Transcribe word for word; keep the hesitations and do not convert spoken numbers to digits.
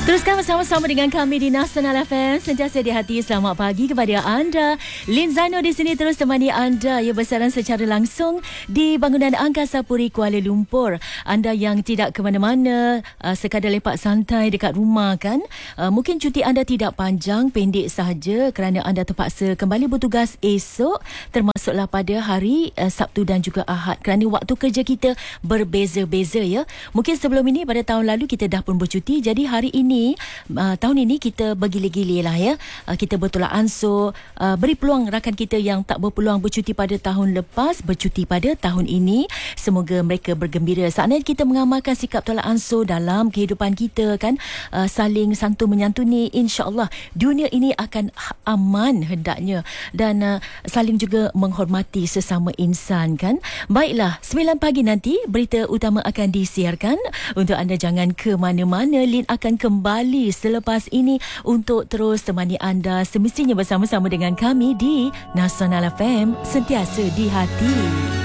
Teruskan bersama-sama dengan kami di Nasional F M. Sentiasa di hati. Selamat pagi kepada anda. Lin Zaino di sini terus temani anda ya, bersiaran secara langsung di bangunan Angkasa Puri Kuala Lumpur. Anda yang tidak ke mana-mana, uh, sekadar lepak santai dekat rumah kan, uh, mungkin cuti anda tidak panjang, pendek sahaja kerana anda terpaksa kembali bertugas esok, termasuklah pada hari uh, Sabtu dan juga Ahad, kerana waktu kerja kita berbeza-beza ya. Mungkin sebelum ini pada tahun lalu kita dah pun bercuti, jadi hari ini Ini, uh, tahun ini kita bergili-gili lah ya. Uh, kita bertolak ansur, uh, beri peluang rakan kita yang tak berpeluang bercuti pada tahun lepas, bercuti pada tahun ini. Semoga mereka bergembira. Saatnya kita mengamalkan sikap tolak ansur dalam kehidupan kita kan. Uh, saling santun menyantuni. InsyaAllah dunia ini akan aman hendaknya. Dan uh, saling juga menghormati sesama insan kan. Baiklah, sembilan pagi nanti berita utama akan disiarkan. Untuk anda jangan ke mana-mana. Lin akan kembali kembali selepas ini untuk terus temani anda semestinya bersama-sama dengan kami di Nasional F M, sentiasa di hati.